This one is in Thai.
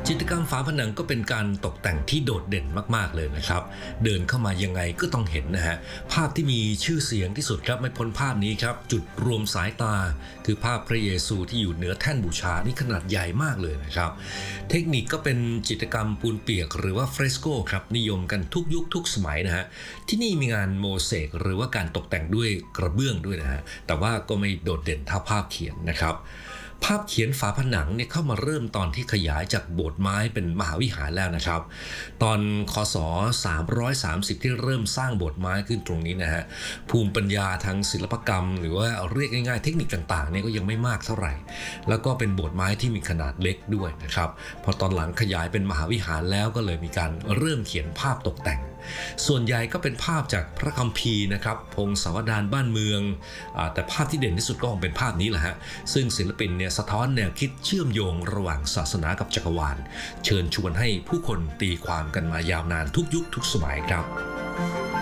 จิตรกรรมฝาผนังก็เป็นการตกแต่งที่โดดเด่นมากๆเลยนะครับเดินเข้ามายังไงก็ต้องเห็นนะฮะภาพที่มีชื่อเสียงที่สุดครับไม่พ้นภาพนี้ครับจุดรวมสายตาคือภาพพระเยซูที่อยู่เหนือแท่นบูชานี่ขนาดใหญ่มากเลยนะครับเทคนิคก็เป็นจิตรกรรมปูนเปียกหรือว่าเฟรสโกครับนิยมกันทุกยุคทุกสมัยนะฮะที่นี่มีงานโมเสกหรือว่าการตกแต่งด้วยกระเบื้องด้วยนะฮะแต่ว่าก็ไม่โดดเด่นเท่าภาพเขียนนะครับภาพเขียนฝาผนังเนี่ยเข้ามาเริ่มตอนที่ขยายจากโบสถ์ไม้เป็นมหาวิหารแล้วนะครับตอนคศ330ที่เริ่มสร้างโบสถ์ไม้ขึ้นตรงนี้นะฮะภูมิปัญญาทางศิลปกรรมหรือว่าเรียกง่ายๆเทคนิคต่างๆเนี่ยก็ยังไม่มากเท่าไหร่แล้วก็เป็นโบสถ์ไม้ที่มีขนาดเล็กด้วยนะครับพอตอนหลังขยายเป็นมหาวิหารแล้วก็เลยมีการเริ่มเขียนภาพตกแต่งส่วนใหญ่ก็เป็นภาพจากพระคัมภีร์นะครับพงศาวดารบ้านเมืองแต่ภาพที่เด่นที่สุดก็คงเป็นภาพนี้แหละฮะซึ่งศิลปินเนี่ยสะท้อนแนวคิดเชื่อมโยงระหว่างศาสนากับจักรวาลเชิญชวนให้ผู้คนตีความกันมายาวนานทุกยุคทุกสมัยครับ